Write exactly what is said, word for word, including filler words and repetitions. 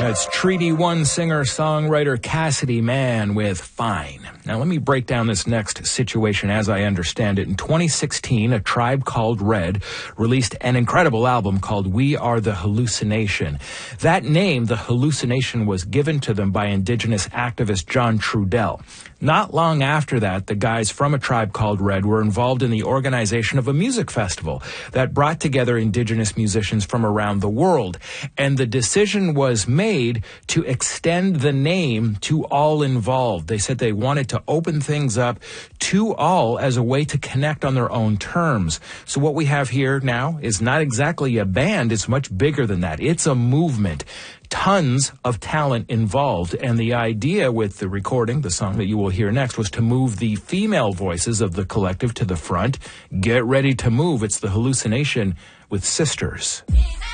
That's Treaty One singer-songwriter Cassidy Mann with Fine. Now, let me break down this next situation as I understand it. In twenty sixteen, A Tribe Called Red released an incredible album called We Are the Hallucination. That name, The Hallucination, was given to them by Indigenous activist John Trudell. Not long after that, the guys from A Tribe Called Red were involved in the organization of a music festival that brought together Indigenous musicians from around the world. And the decision was made to extend the name to all involved. They said they wanted to open things up to all as a way to connect on their own terms. So what we have here now is not exactly a band. It's much bigger than that. It's a movement. Tons of talent involved, and the idea with the recording, the song that you will hear next, was to move the female voices of the collective to the front. Get ready to move. It's The Hallucination with Sisters.